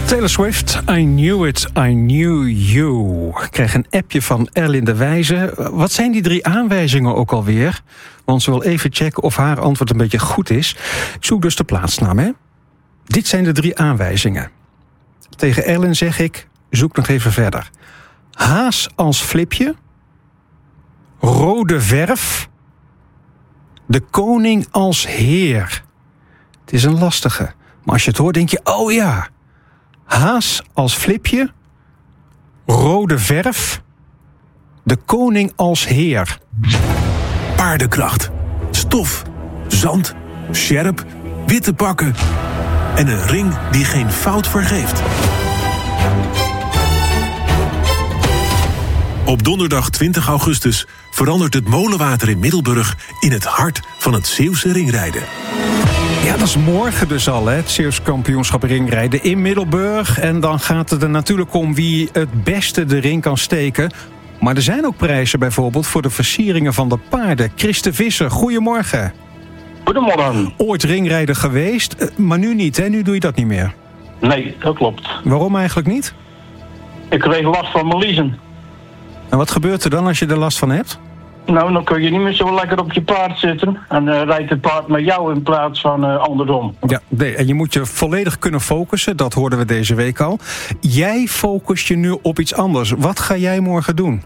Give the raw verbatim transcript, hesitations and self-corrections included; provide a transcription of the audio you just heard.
Taylor Swift, I Knew It, I Knew You. Ik kreeg een appje van Erlin de Wijze. Wat zijn die drie aanwijzingen ook alweer? Want ze wil even checken of haar antwoord een beetje goed is. Ik zoek dus de plaatsnaam, hè? Dit zijn de drie aanwijzingen. Tegen Erlin zeg ik, zoek nog even verder. Haas als flipje. Rode verf. De koning als heer. Het is een lastige. Maar als je het hoort, denk je, oh ja. Haas als flipje. Rode verf. De koning als heer. Paardenkracht. Stof. Zand. Sjerp. Witte pakken. En een ring die geen fout vergeeft. Op donderdag twintig augustus verandert het molenwater in Middelburg in het hart van het Zeeuwse ringrijden. Ja, dat is morgen dus al, hè, het Zeeuws kampioenschap ringrijden in Middelburg. En dan gaat het er natuurlijk om wie het beste de ring kan steken. Maar er zijn ook prijzen bijvoorbeeld voor de versieringen van de paarden. Chris de Visser, goedemorgen. Goedemorgen. Ooit ringrijder geweest, maar nu niet, hè? Nu doe je dat niet meer. Nee, dat klopt. Waarom eigenlijk niet? Ik kreeg last van mijn liezen. En wat gebeurt er dan als je er last van hebt? Nou, dan kun je niet meer zo lekker op je paard zitten. En uh, rijdt het paard met jou in plaats van uh, andersom. Ja, nee, en je moet je volledig kunnen focussen. Dat hoorden we deze week al. Jij focust je nu op iets anders. Wat ga jij morgen doen?